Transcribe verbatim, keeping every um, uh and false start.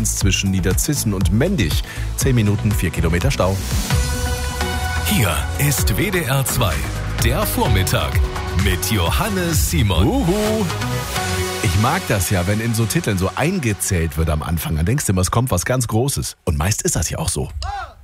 eins zwischen Niederzissen und Mendig. zehn Minuten, vier Kilometer Stau. Hier ist W D R zwei, der Vormittag mit Johannes Simon. Uhu. Ich mag das ja, wenn in so Titeln so eingezählt wird am Anfang. Dann denkst du immer, es kommt was ganz Großes. Und meist ist das ja auch so.